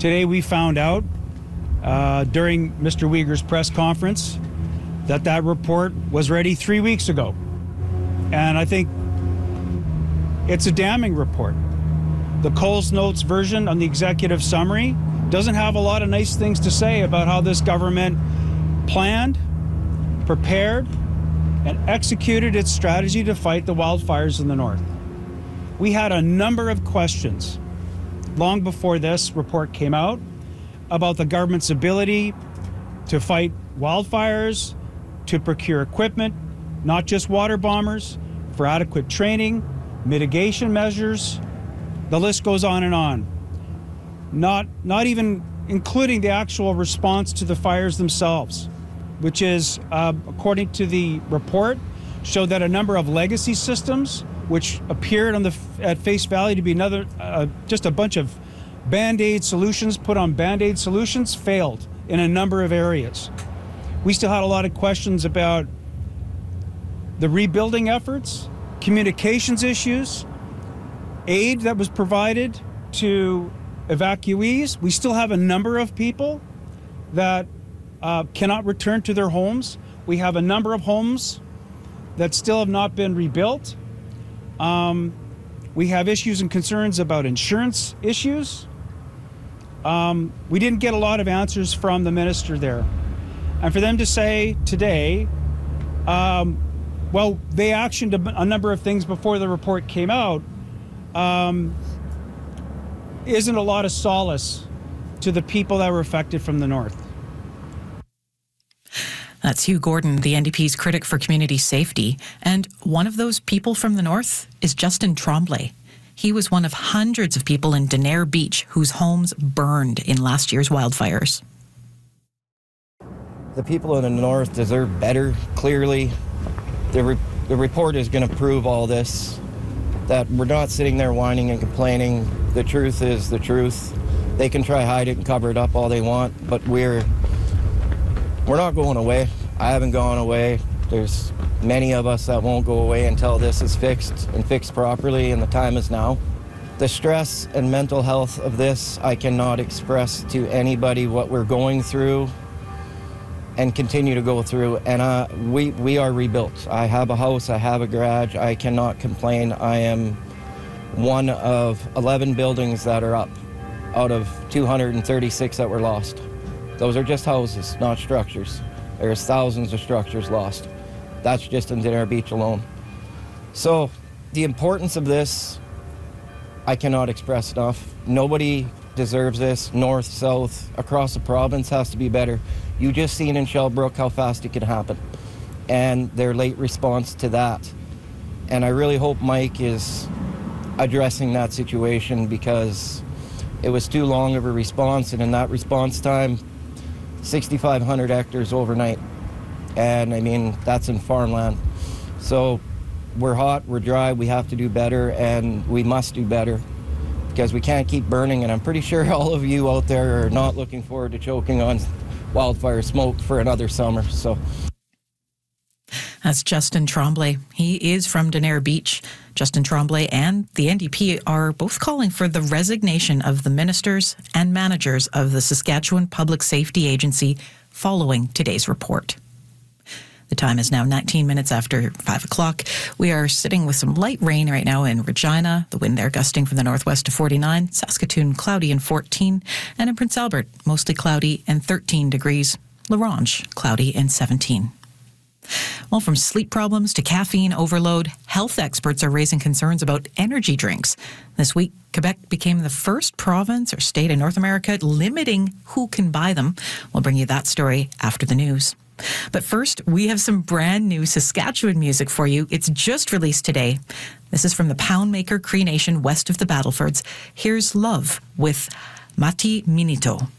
Today we found out during Mr. Uyghur's press conference that report was ready 3 weeks ago. And I think it's a damning report. The Coles Notes version on the executive summary doesn't have a lot of nice things to say about how this government planned, prepared, and executed its strategy to fight the wildfires in the north. We had a number of questions long before this report came out about the government's ability to fight wildfires, to procure equipment, not just water bombers, for adequate training, mitigation measures. The list goes on and on. Not even including the actual response to the fires themselves, which is, according to the report, showed that a number of legacy systems, which appeared at face value to be just a bunch of Band-Aid solutions put on Band-Aid solutions, failed in a number of areas. We still had a lot of questions about the rebuilding efforts, communications issues, aid that was provided to evacuees. We still have a number of people that cannot return to their homes. We have a number of homes that still have not been rebuilt. We have issues and concerns about insurance issues. We didn't get a lot of answers from the minister there. And for them to say today, well, they actioned a number of things before the report came out, isn't a lot of solace to the people that were affected from the north. That's Hugh Gordon, the NDP's critic for community safety. And one of those people from the north is Justin Tremblay. He was one of hundreds of people in Denair Beach whose homes burned in last year's wildfires. The people in the north deserve better, clearly. The report is going to prove all this, that we're not sitting there whining and complaining. The truth is the truth. They can try hide it and cover it up all they want, but we're not going away. I haven't gone away. There's many of us that won't go away until this is fixed and fixed properly, and the time is now. The stress and mental health of this, I cannot express to anybody what we're going through and continue to go through. And we are rebuilt. I have a house, I have a garage, I cannot complain. I am one of 11 buildings that are up out of 236 that were lost. Those are just houses, not structures. There's thousands of structures lost. That's just in Denair Beach alone. So the importance of this, I cannot express enough. Nobody deserves this. North, south, across the province has to be better. You just seen in Shellbrook how fast it can happen and their late response to that. And I really hope Mike is addressing that situation, because it was too long of a response, and in that response time, 6,500 hectares overnight. And I mean, that's in farmland. So we're hot, we're dry, we have to do better, and we must do better, because we can't keep burning. And I'm pretty sure all of you out there are not looking forward to choking on wildfire smoke for another summer. So that's Justin Tremblay. He is from Denair Beach. Justin Tremblay and the NDP are both calling for the resignation of the ministers and managers of the Saskatchewan Public Safety Agency following today's report. The time is now 19 minutes after 5 o'clock. We are sitting with some light rain right now in Regina. The wind there gusting from the northwest to 49. Saskatoon, cloudy and 14. And in Prince Albert, mostly cloudy and 13 degrees. La Ronge, cloudy and 17. Well, from sleep problems to caffeine overload, health experts are raising concerns about energy drinks. This week, Quebec became the first province or state in North America limiting who can buy them. We'll bring you that story after the news. But first, we have some brand new Saskatchewan music for you. It's just released today. This is from the Poundmaker Cree Nation west of the Battlefords. Here's Love with Mati Minito.